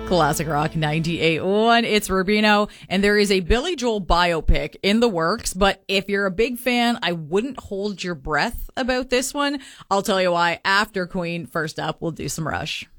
Classic Rock 98.1. It's Rubino, and there is a Billy Joel biopic in the works, but if you're a big fan, I wouldn't hold your breath about this one. I'll tell you why after Queen. First up, we'll do some Rush.